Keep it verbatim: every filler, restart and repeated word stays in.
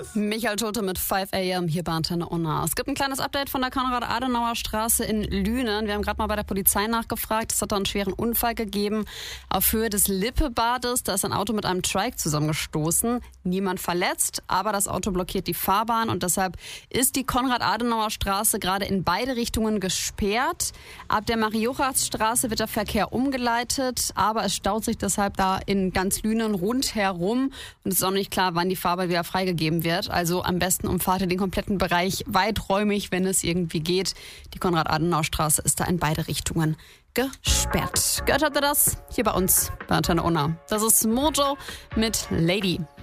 Michael Schulte mit fünf a m hier bei Antenne Unna. Es gibt ein kleines Update von der Konrad-Adenauer-Straße in Lünen. Wir haben gerade mal bei der Polizei nachgefragt. Es hat da einen schweren Unfall gegeben auf Höhe des Lippebades. Da ist ein Auto mit einem Trike zusammengestoßen. Niemand verletzt, aber das Auto blockiert die Fahrbahn und deshalb ist die Konrad-Adenauer-Straße gerade in beide Richtungen gesperrt. Ab der Marie-Juchacz-Straße wird der Verkehr umgeleitet, aber es staut sich deshalb da in ganz Lünen rundherum und es ist auch nicht klar, wann die Fahrbahn wieder freigegeben wird. Also am besten umfahrt ihr den kompletten Bereich weiträumig, wenn es irgendwie geht. Die Konrad-Adenauer-Straße ist da in beide Richtungen gesperrt. Gehört habt ihr das? Hier bei uns bei Antenne Unna. Das ist Mojo mit Lady.